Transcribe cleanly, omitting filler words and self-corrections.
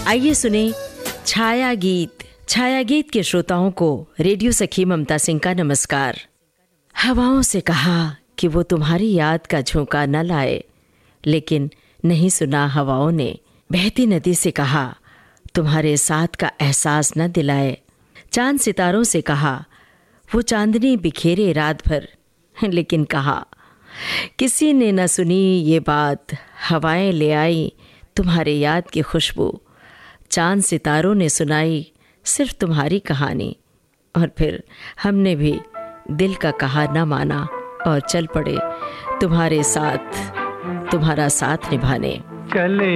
आइए सुने छाया गीत। छाया गीत के श्रोताओं को रेडियो सखी ममता सिंह का नमस्कार। हवाओं से कहा कि वो तुम्हारी याद का झोंका न लाए, लेकिन नहीं सुना हवाओं ने। बहती नदी से कहा तुम्हारे साथ का एहसास न दिलाए। चांद सितारों से कहा वो चांदनी बिखेरे रात भर, लेकिन कहा किसी ने न सुनी ये बात। हवाएं ले आई तुम्हारे याद की खुशबू, चांद सितारों ने सुनाई सिर्फ तुम्हारी कहानी। और फिर हमने भी दिल का कहा न माना और चल पड़े तुम्हारे साथ, तुम्हारा साथ निभाने। चले